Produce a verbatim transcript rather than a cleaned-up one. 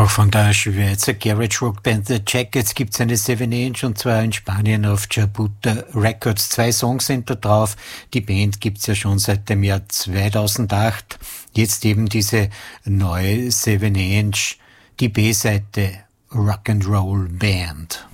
Auch von der Schweizer Garage Rock Band The Jackets gibt's eine sieben Inch und zwar in Spanien auf Jabuta Records. Zwei Songs sind da drauf. Die Band gibt's ja schon seit dem Jahr zweitausendacht. Jetzt eben diese neue sieben Inch, die B-Seite Rock'n'Roll Band.